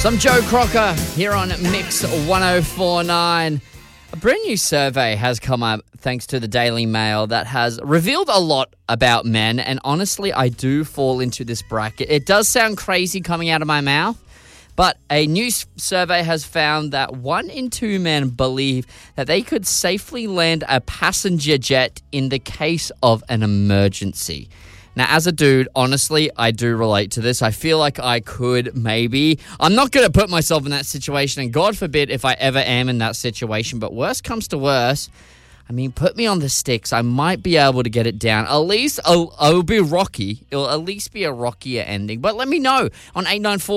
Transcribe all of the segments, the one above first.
Some Joe Crocker here on Mix 1049. A brand new survey has come up thanks to the Daily Mail that has revealed a lot about men, and honestly, I do fall into this bracket. It does sound crazy coming out of my mouth, but a new survey has found that 1 in 2 men believe that they could safely land a passenger jet in the case of an emergency. Now, as a dude, honestly, I do relate to this. I feel like I could maybe. I'm not going to put myself in that situation, and God forbid if I ever am in that situation, but worst comes to worst, I mean, put me on the sticks. I might be able to get it down. At least it'll be rocky. It'll at least be a rockier ending. But let me know on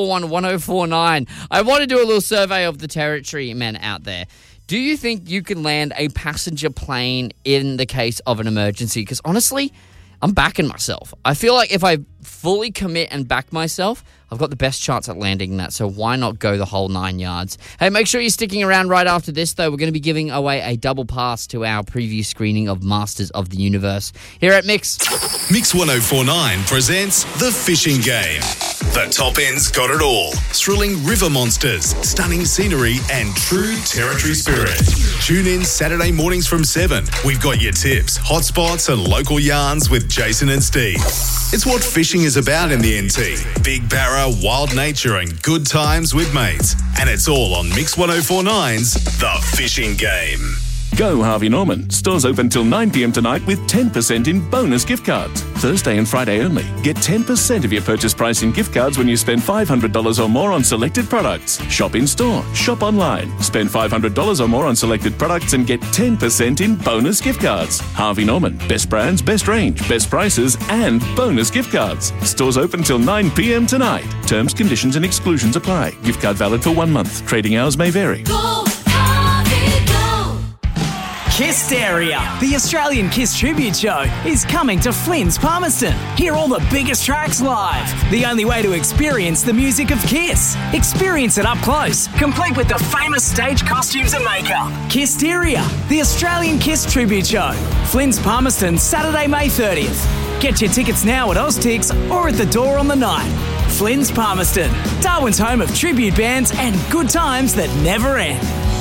8941-1049. I want to do a little survey of the territory men out there. Do you think you can land a passenger plane in the case of an emergency? Because honestly, I'm backing myself. I feel like if I fully commit and back myself, I've got the best chance at landing that, so why not go the whole 9 yards? Hey, make sure you're sticking around right after this, though. We're going to be giving away a double pass to our preview screening of Masters of the Universe here at Mix. Mix 1049 presents The Fishing Game. The top end's got it all. Thrilling river monsters, stunning scenery, and true territory spirit. Tune in Saturday mornings from 7. We've got your tips, hotspots, and local yarns with Jason and Steve. It's what fishing is about in the NT. Big barra, wild nature, and good times with mates. And it's all on Mix 104.9's The Fishing Game. Go Harvey Norman. Stores open till 9 p.m. tonight with 10% in bonus gift cards. Thursday and Friday only. Get 10% of your purchase price in gift cards when you spend $500 or more on selected products. Shop in store. Shop online. Spend $500 or more on selected products and get 10% in bonus gift cards. Harvey Norman. Best brands, best range, best prices, and bonus gift cards. Stores open till 9 p.m. tonight. Terms, conditions, and exclusions apply. Gift card valid for 1 month. Trading hours may vary. Kissteria, the Australian Kiss tribute show, is coming to Flynn's Palmerston. Hear all the biggest tracks live. The only way to experience the music of Kiss. Experience it up close, complete with the famous stage costumes and makeup. Kissteria, the Australian Kiss tribute show. Flynn's Palmerston, Saturday, May 30th. Get your tickets now at Oztix or at the door on the night. Flynn's Palmerston, Darwin's home of tribute bands and good times that never end.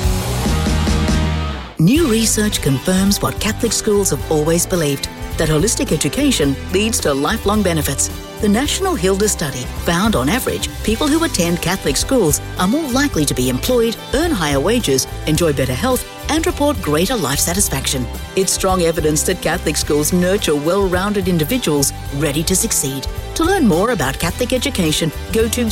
New research confirms what Catholic schools have always believed, that holistic education leads to lifelong benefits. The National Hilda Study found, on average, people who attend Catholic schools are more likely to be employed, earn higher wages, enjoy better health, and report greater life satisfaction. It's strong evidence that Catholic schools nurture well-rounded individuals ready to succeed. To learn more about Catholic education, go to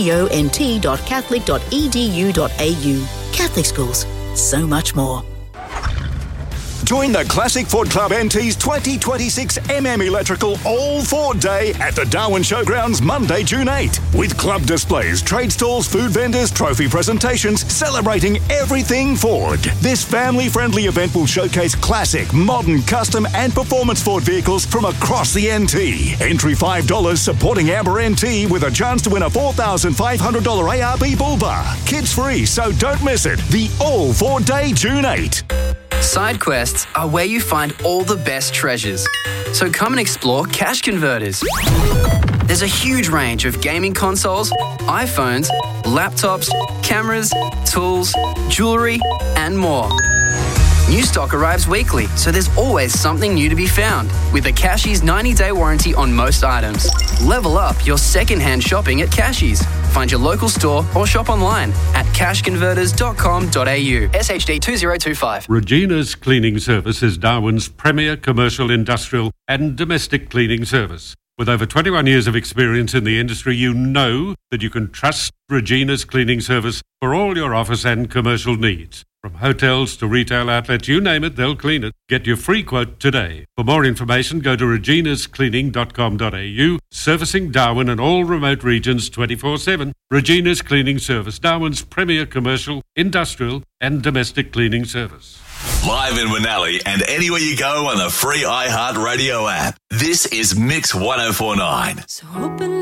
ceont.catholic.edu.au. Catholic schools, so much more. Join the Classic Ford Club NT's 2026 Electrical All Ford Day at the Darwin Showgrounds Monday, June 8. With club displays, trade stalls, food vendors, trophy presentations, celebrating everything Ford. This family-friendly event will showcase classic, modern, custom and performance Ford vehicles from across the NT. Entry $5 supporting Amber NT with a chance to win a $4,500 ARB bull bar. Kids free, so don't miss it. The All Ford Day, June 8. Side quests are where you find all the best treasures. So come and explore Cash Converters. There's a huge range of gaming consoles, iPhones, laptops, cameras, tools, jewellery, and more. New stock arrives weekly, so there's always something new to be found. With a Cashies 90-day warranty on most items. Level up your second-hand shopping at Cashies. Find your local store or shop online at cashconverters.com.au. SHD 2025. Regina's Cleaning Service is Darwin's premier commercial, industrial and domestic cleaning service. With over 21 years of experience in the industry, you know that you can trust Regina's Cleaning Service for all your office and commercial needs. From hotels to retail outlets, you name it, they'll clean it. Get your free quote today. For more information, go to reginascleaning.com.au, servicing Darwin and all remote regions 24/7. Regina's Cleaning Service, Darwin's premier commercial, industrial and domestic cleaning service. Live in Manali and anywhere you go on the free iHeartRadio app. This is Mix 1049. So open